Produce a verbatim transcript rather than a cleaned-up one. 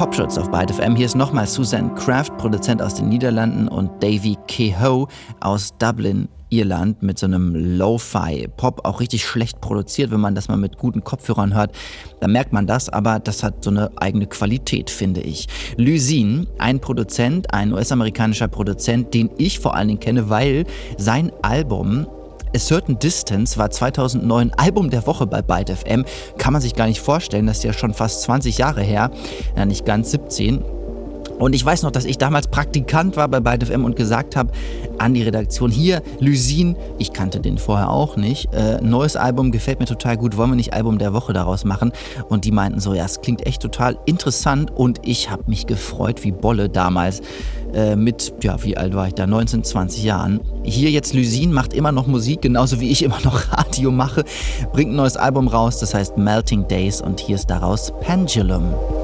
Popschutz auf Byte F M. Hier ist nochmal Susan Craft, Produzent aus den Niederlanden, und Davy Kehoe aus Dublin, Irland, mit so einem Lo-Fi-Pop, auch richtig schlecht produziert. Wenn man das mal mit guten Kopfhörern hört, dann merkt man das, aber das hat so eine eigene Qualität, finde ich. Lysin, ein Produzent, ein U S-amerikanischer Produzent, den ich vor allen Dingen kenne, weil sein Album A Certain Distance war zweitausendneun Album der Woche bei Byte F M. Kann man sich gar nicht vorstellen, das ist ja schon fast zwanzig Jahre her, ja nicht ganz, siebzehn. Und ich weiß noch, dass ich damals Praktikant war bei Byte F M und gesagt habe an die Redaktion, hier, Lysin, ich kannte den vorher auch nicht, äh, neues Album, gefällt mir total gut, wollen wir nicht Album der Woche daraus machen? Und die meinten so, ja, es klingt echt total interessant, und ich habe mich gefreut wie Bolle damals äh, mit, ja, wie alt war ich da, neunzehn, zwanzig Jahren. Hier jetzt Lysin, macht immer noch Musik, genauso wie ich immer noch Radio mache, bringt ein neues Album raus, das heißt Melting Days, und hier ist daraus Pendulum.